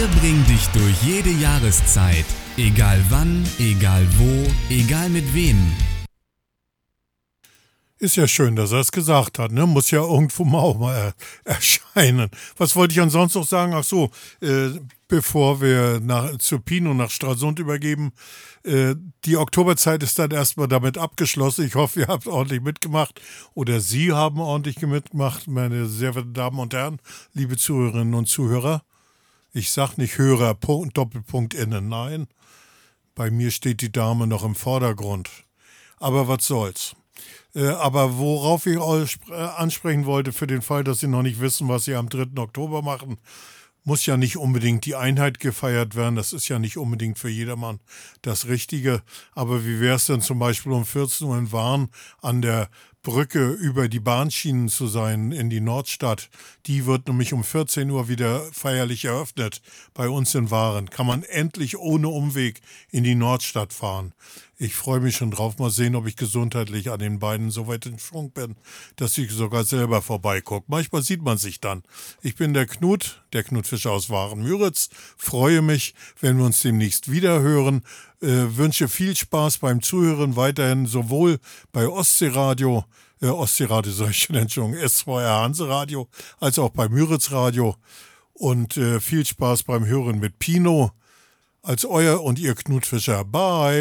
Wir bringen dich durch jede Jahreszeit. Egal wann, egal wo, egal mit wem. Ist ja schön, dass er es gesagt hat, ne? Muss ja irgendwo mal auch mal erscheinen. Was wollte ich ansonsten noch sagen? Ach so, bevor wir zu Pino nach Stralsund übergeben, die Oktoberzeit ist dann erstmal damit abgeschlossen. Ich hoffe, ihr habt ordentlich mitgemacht oder Sie haben ordentlich mitgemacht, meine sehr verehrten Damen und Herren, liebe Zuhörerinnen und Zuhörer. Ich sag nicht Hörer, Doppelpunkt innen, nein. Bei mir steht die Dame noch im Vordergrund. Aber was soll's. Aber worauf ich euch ansprechen wollte, für den Fall, dass Sie noch nicht wissen, was Sie am 3. Oktober machen, muss ja nicht unbedingt die Einheit gefeiert werden. Das ist ja nicht unbedingt für jedermann das Richtige. Aber wie wäre es denn zum Beispiel um 14 Uhr in Waren an der Brücke über die Bahnschienen zu sein in die Nordstadt? Die wird nämlich um 14 Uhr wieder feierlich eröffnet. Bei uns in Waren kann man endlich ohne Umweg in die Nordstadt fahren. Ich freue mich schon drauf, mal sehen, ob ich gesundheitlich an den Beinen so weit in Schwung bin, dass ich sogar selber vorbeigucke. Manchmal sieht man sich dann. Ich bin der Knut Fischer aus Waren-Müritz. Freue mich, wenn wir uns demnächst wieder hören. Wünsche viel Spaß beim Zuhören weiterhin, sowohl bei Ostseeradio, SVR Hanseradio, als auch bei Müritz Radio. Und viel Spaß beim Hören mit Pino als euer und ihr Knut Fischer. Bye!